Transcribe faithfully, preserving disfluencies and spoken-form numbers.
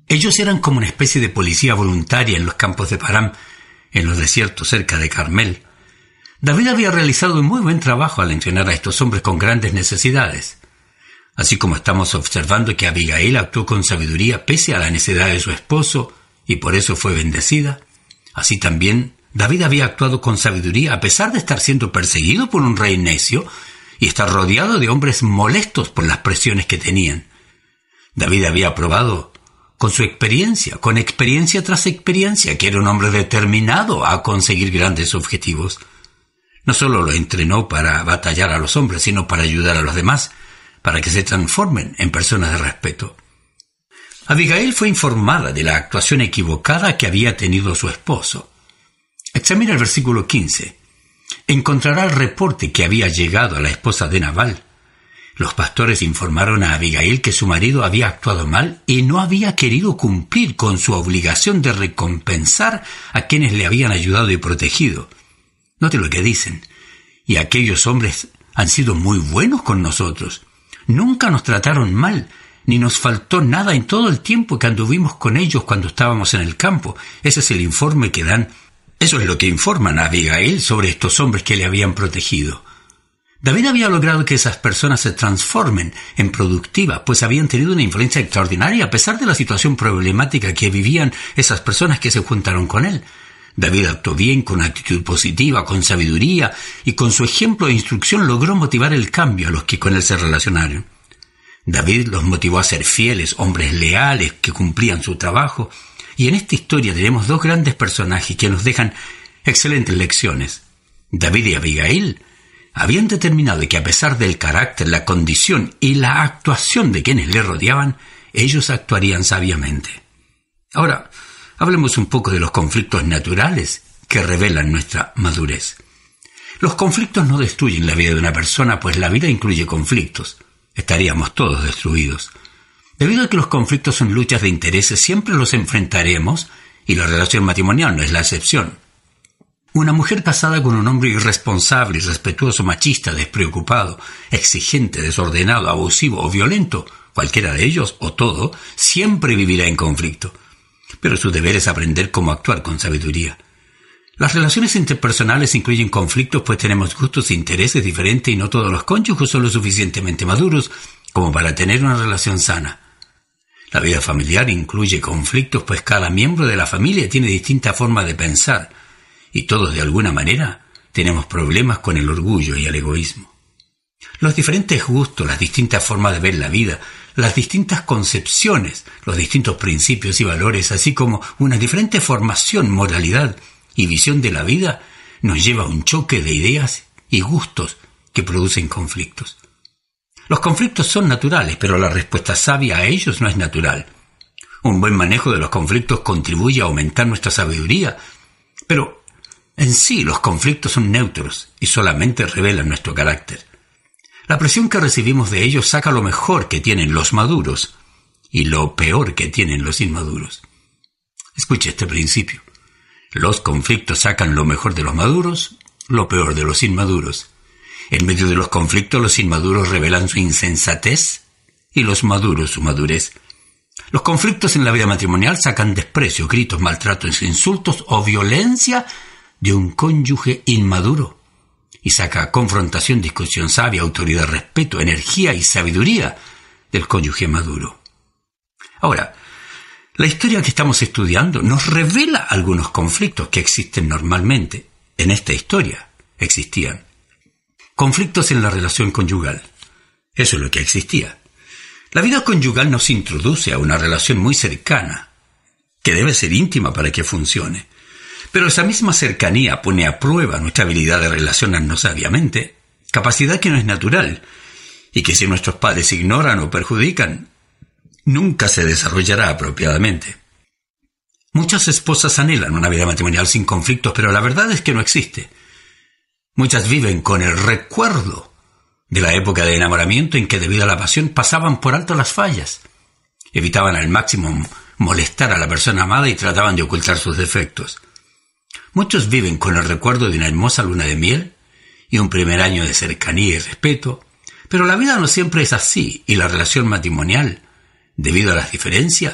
Ellos eran como una especie de policía voluntaria en los campos de Param, en los desiertos cerca de Carmel. David había realizado un muy buen trabajo al entrenar a estos hombres con grandes necesidades. Así como estamos observando que Abigail actuó con sabiduría pese a la necedad de su esposo y por eso fue bendecida, así también David había actuado con sabiduría a pesar de estar siendo perseguido por un rey necio y estar rodeado de hombres molestos por las presiones que tenían. David había probado con su experiencia, con experiencia tras experiencia, que era un hombre determinado a conseguir grandes objetivos. No solo lo entrenó para batallar a los hombres, sino para ayudar a los demás, para que se transformen en personas de respeto. Abigail fue informada de la actuación equivocada que había tenido su esposo. Examina el versículo quince. Encontrará el reporte que había llegado a la esposa de Nabal. Los pastores informaron a Abigail que su marido había actuado mal y no había querido cumplir con su obligación de recompensar a quienes le habían ayudado y protegido. Note lo que dicen. Y aquellos hombres han sido muy buenos con nosotros. Nunca nos trataron mal, ni nos faltó nada en todo el tiempo que anduvimos con ellos cuando estábamos en el campo. Ese es el informe que dan. Eso es lo que informan a Abigail sobre estos hombres que le habían protegido. David había logrado que esas personas se transformen en productivas, pues habían tenido una influencia extraordinaria a pesar de la situación problemática que vivían esas personas que se juntaron con él. David actuó bien, con actitud positiva, con sabiduría, y con su ejemplo e instrucción logró motivar el cambio a los que con él se relacionaron. David los motivó a ser fieles, hombres leales que cumplían su trabajo, y en esta historia tenemos dos grandes personajes que nos dejan excelentes lecciones. David y Abigail habían determinado que a pesar del carácter, la condición y la actuación de quienes le rodeaban, ellos actuarían sabiamente. Ahora, hablemos un poco de los conflictos naturales que revelan nuestra madurez. Los conflictos no destruyen la vida de una persona, pues la vida incluye conflictos. Estaríamos todos destruidos. Debido a que los conflictos son luchas de intereses, siempre los enfrentaremos, y la relación matrimonial no es la excepción. Una mujer casada con un hombre irresponsable, irrespetuoso, machista, despreocupado, exigente, desordenado, abusivo o violento, cualquiera de ellos o todo, siempre vivirá en conflicto. Pero su deber es aprender cómo actuar con sabiduría. Las relaciones interpersonales incluyen conflictos, pues tenemos gustos e intereses diferentes y no todos los cónyuges son lo suficientemente maduros como para tener una relación sana. La vida familiar incluye conflictos, pues cada miembro de la familia tiene distinta forma de pensar y todos de alguna manera tenemos problemas con el orgullo y el egoísmo. Los diferentes gustos, las distintas formas de ver la vida, las distintas concepciones, los distintos principios y valores, así como una diferente formación, moralidad y visión de la vida, nos lleva a un choque de ideas y gustos que producen conflictos. Los conflictos son naturales, pero la respuesta sabia a ellos no es natural. Un buen manejo de los conflictos contribuye a aumentar nuestra sabiduría, pero en sí los conflictos son neutros y solamente revelan nuestro carácter. La presión que recibimos de ellos saca lo mejor que tienen los maduros y lo peor que tienen los inmaduros. Escuche este principio. Los conflictos sacan lo mejor de los maduros, lo peor de los inmaduros. En medio de los conflictos, los inmaduros revelan su insensatez y los maduros su madurez. Los conflictos en la vida matrimonial sacan desprecio, gritos, maltratos, insultos o violencia de un cónyuge inmaduro y saca confrontación, discusión sabia, autoridad, respeto, energía y sabiduría del cónyuge maduro. Ahora, la historia que estamos estudiando nos revela algunos conflictos que existen normalmente. En esta historia existían conflictos en la relación conyugal. Eso es lo que existía. La vida conyugal nos introduce a una relación muy cercana, que debe ser íntima para que funcione. Pero esa misma cercanía pone a prueba nuestra habilidad de relacionarnos sabiamente, capacidad que no es natural, y que si nuestros padres ignoran o perjudican, nunca se desarrollará apropiadamente. Muchas esposas anhelan una vida matrimonial sin conflictos, pero la verdad es que no existe. Muchas viven con el recuerdo de la época de enamoramiento en que debido a la pasión pasaban por alto las fallas, evitaban al máximo molestar a la persona amada y trataban de ocultar sus defectos. Muchos viven con el recuerdo de una hermosa luna de miel y un primer año de cercanía y respeto, pero la vida no siempre es así y la relación matrimonial, debido a las diferencias,